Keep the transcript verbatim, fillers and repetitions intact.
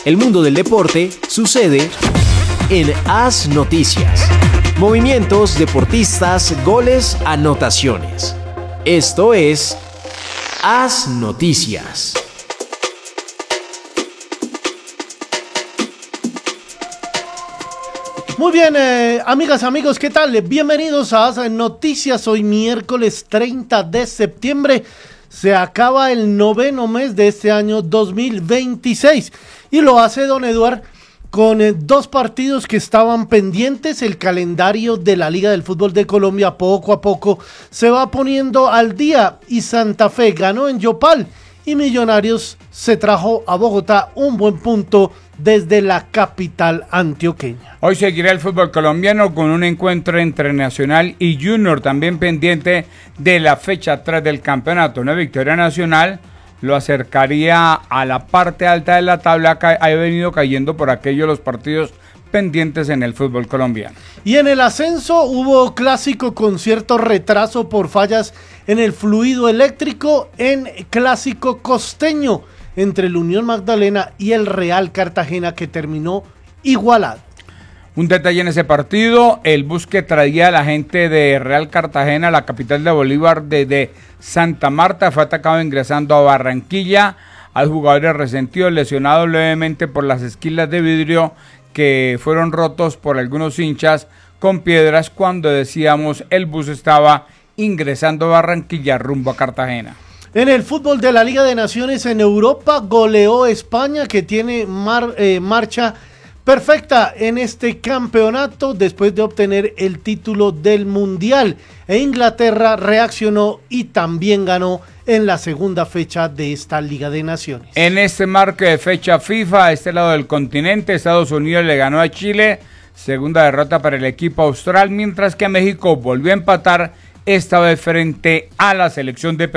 El mundo del deporte sucede en AS Noticias. Movimientos, deportistas, goles, anotaciones. Esto es AS Noticias. Muy bien, eh, amigas, amigos, ¿qué tal? Bienvenidos a AS Noticias. Hoy miércoles treinta de septiembre. Se acaba el noveno mes de este año dos mil veintiséis y lo hace don Eduard con eh, dos partidos que estaban pendientes. El calendario de la Liga del Fútbol de Colombia poco a poco se va poniendo al día y Santa Fe ganó en Yopal y Millonarios se trajo a Bogotá un buen punto desde la capital antioqueña. Hoy seguirá el fútbol colombiano con un encuentro entre Nacional y Junior, también pendiente de la fecha tres del campeonato. Una victoria nacional lo acercaría a la parte alta de la tabla, que ha venido cayendo por aquellos los partidos pendientes en el fútbol colombiano. Y en el ascenso hubo clásico con cierto retraso por fallas en el fluido eléctrico en clásico costeño entre el Unión Magdalena y el Real Cartagena, que terminó igualado. Un detalle en ese partido: el bus que traía a la gente de Real Cartagena, la capital de Bolívar, desde Santa Marta, fue atacado ingresando a Barranquilla. Al jugador resentido, lesionado levemente por las esquilas de vidrio que fueron rotos por algunos hinchas con piedras cuando decíamos el bus estaba ingresando a Barranquilla rumbo a Cartagena. En el fútbol de la Liga de Naciones en Europa, goleó España, que tiene mar, eh, marcha perfecta en este campeonato después de obtener el título del Mundial. E Inglaterra reaccionó y también ganó en la segunda fecha de esta Liga de Naciones. En este marco de fecha FIFA, a este lado del continente, Estados Unidos le ganó a Chile, segunda derrota para el equipo austral, mientras que México volvió a empatar, esta vez frente a la selección de Perú.